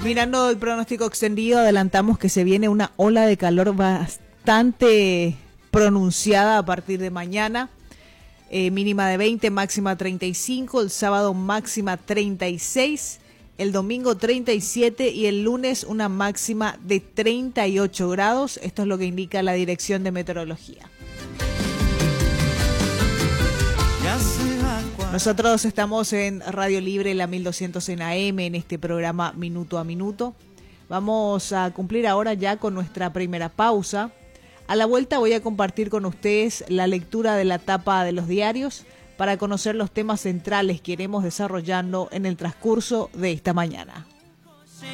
Mirando el pronóstico extendido, adelantamos que se viene una ola de calor bastante pronunciada a partir de mañana. Mínima de 20, máxima 35, el sábado máxima 36, el domingo 37 y el lunes una máxima de 38 grados. Esto es lo que indica la Dirección de Meteorología. Nosotros estamos en Radio Libre, la 1200 en AM, en este programa Minuto a Minuto. Vamos a cumplir ahora ya con nuestra primera pausa. A la vuelta voy a compartir con ustedes la lectura de la tapa de los diarios para conocer los temas centrales que iremos desarrollando en el transcurso de esta mañana.